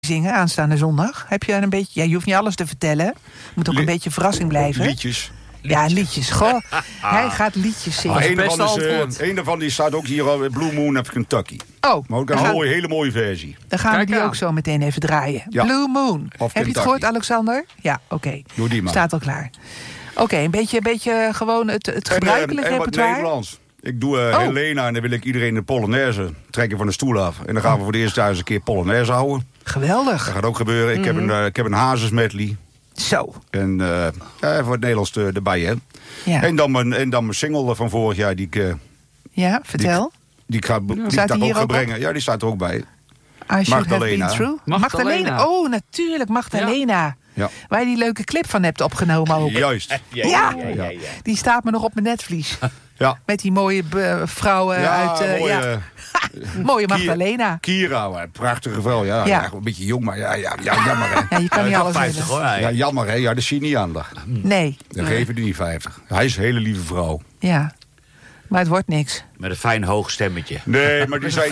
zingen aanstaande zondag? Heb je een beetje... Ja, je hoeft niet alles te vertellen. Moet ook een beetje verrassing blijven. Liedjes. Ja, liedjes. Goh, hij gaat liedjes zingen. Een daarvan die staat ook hier al, Blue Moon of Kentucky. Oh, maar ook een hele mooie versie. Dan gaan we die ook zo meteen even draaien. Ja. Blue Moon. Heb je het gehoord, Alexander? Ja, oké. Doe die maar. Staat al klaar. Oké, een beetje gewoon het gebruikelijke repertoire. En Nederlands. Ik doe Helena en dan wil ik iedereen de Polonaise trekken van de stoel af. En dan gaan we voor de eerste thuis een keer Polonaise houden. Geweldig. Dat gaat ook gebeuren. Ik heb een hazesmedley. Zo. En voor het Nederlands erbij, hè. Ja. En dan mijn single van vorig jaar die ik... ja, vertel. Die ik ook ga brengen. Ja, die staat er ook bij. Magdalena. Magdalena. Oh, natuurlijk, Magdalena. Ja. Waar je die leuke clip van hebt opgenomen ook. Juist. Ja. Die staat me nog op mijn netvlies. Ja. Met die mooie vrouwen uit... mooie Magdalena. Kira, prachtige vrouw. Ja. Een beetje jong, maar jammer hè. Ja, je kan niet alles 50 hoor. Ja, jammer hè. Ja, dat zie je niet aan. Nee. Dan geven die niet 50. Hij is een hele lieve vrouw. Ja. Maar het wordt niks. Met een fijn hoog stemmetje. Nee, maar dit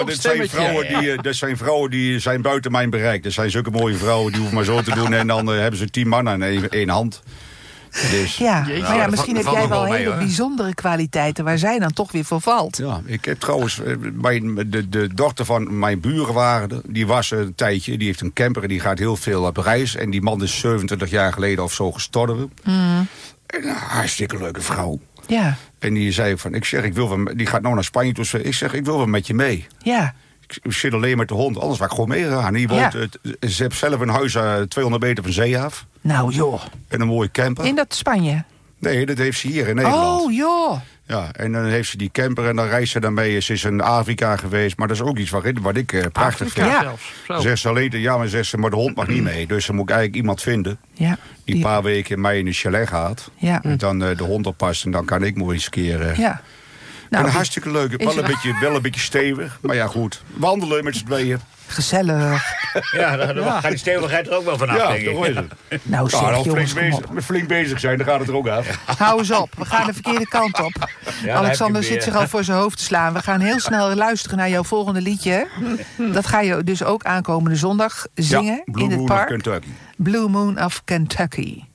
zijn vrouwen die zijn buiten mijn bereik. Dat zijn zulke mooie vrouwen, die hoeven maar zo te doen. En dan hebben ze 10 mannen aan één hand. Dus, maar ja, misschien heb jij wel hele bijzondere kwaliteiten waar zij dan toch weer voor valt. Ja, ik heb trouwens, de dochter van mijn buren waren, die was een tijdje, die heeft een camper en die gaat heel veel op reis. En die man is 27 jaar geleden of zo gestorven. En een hartstikke leuke vrouw. Ja. En die zei van, die gaat nou naar Spanje. Dus ik zeg, ik wil wel met je mee. Ja. Ik zit alleen met de hond, anders was ik gewoon meegegaan. Ze heeft zelf een huis 200 meter van zee af. Nou joh. En een mooie camper. In dat Spanje? Nee, dat heeft ze hier in Nederland. Oh joh. Ja, en dan heeft ze die camper en dan reist ze daarmee. Ze is in Afrika geweest, maar dat is ook iets wat ik prachtig vind. Ja. Zegt ze alleen, maar de hond mag niet mee. Dus dan moet ik eigenlijk iemand vinden die een paar weken in mij in een chalet gaat. Ja. En dan de hond oppast en dan kan ik mooi eens een keer... Nou, en hartstikke leuk. Wel een beetje stevig. Maar ja, goed. Wandelen met z'n tweeën. Gezellig. Ja, dan gaat die stevigheid er ook wel vanaf, denk ik. Is het. Nou, flink bezig zijn, dan gaat het er ook af. Hou eens op. We gaan de verkeerde kant op. Ja, Alexander zit zich al voor zijn hoofd te slaan. We gaan heel snel luisteren naar jouw volgende liedje. Dat ga je dus ook aankomende zondag zingen in het park. Blue Moon of Kentucky. Blue Moon of Kentucky.